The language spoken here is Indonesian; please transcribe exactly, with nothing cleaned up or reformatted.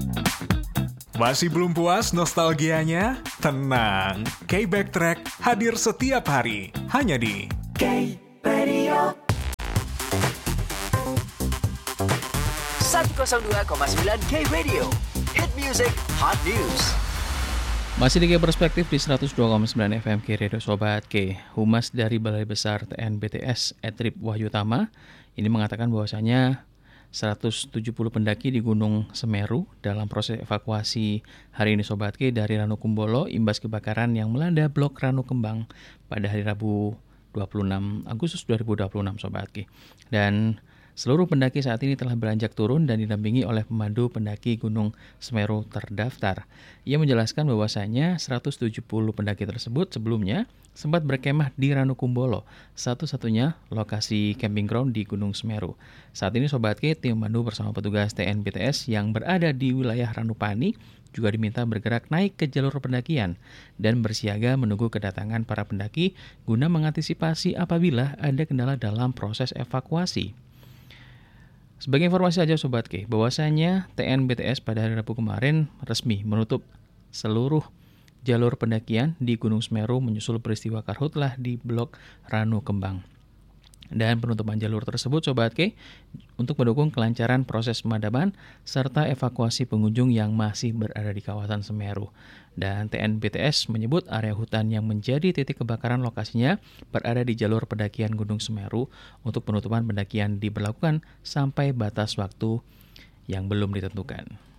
Masih belum puas nostalgianya? Tenang, K-Backtrack hadir setiap hari, hanya di K-Radio seratus dua koma sembilan K-Radio, Hit Music, Hot News. Masih di K Perspektif di seratus dua koma sembilan F M K-Radio Sobat K. Humas dari Balai Besar T N B T S, Edrip Wahyutama, ini mengatakan bahwasanya seratus tujuh puluh pendaki di Gunung Semeru dalam proses evakuasi hari ini Sobat K dari Ranu Kumbolo imbas kebakaran yang melanda blok Ranu Kembang pada hari Rabu dua puluh enam Agustus dua ribu dua puluh enam Sobat K. Dan seluruh pendaki saat ini telah beranjak turun dan didampingi oleh pemandu pendaki Gunung Semeru terdaftar. Ia menjelaskan bahwasanya seratus tujuh puluh pendaki tersebut sebelumnya sempat berkemah di Ranu Kumbolo, satu-satunya lokasi camping ground di Gunung Semeru. Saat ini Sobat K, tim pemandu bersama petugas T N B T S yang berada di wilayah Ranupani juga diminta bergerak naik ke jalur pendakian dan bersiaga menunggu kedatangan para pendaki guna mengantisipasi apabila ada kendala dalam proses evakuasi. Sebagai informasi saja Sobat K, bahwasanya T N B T S pada hari Rabu kemarin resmi menutup seluruh jalur pendakian di Gunung Semeru menyusul peristiwa karhutlah di blok Ranu Kembang. Dan penutupan jalur tersebut Sobat K untuk mendukung kelancaran proses pemadaman serta evakuasi pengunjung yang masih berada di kawasan Semeru. Dan T N B T S menyebut area hutan yang menjadi titik kebakaran lokasinya berada di jalur pendakian Gunung Semeru. Untuk penutupan pendakian diberlakukan sampai batas waktu yang belum ditentukan.